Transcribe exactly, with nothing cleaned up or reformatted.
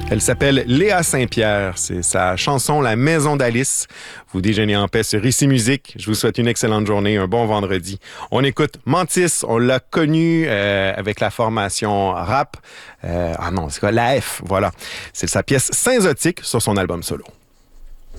Elle s'appelle Léa Saint-Pierre. C'est sa chanson La Maison d'Alice. Vous déjeunez en paix sur Ici Musique. Je vous souhaite une excellente journée, un bon vendredi. On écoute Mantis. On l'a connu euh, avec la formation rap. Euh, ah non, c'est quoi? La F, voilà. C'est sa pièce Saint-Zotique sur son album solo.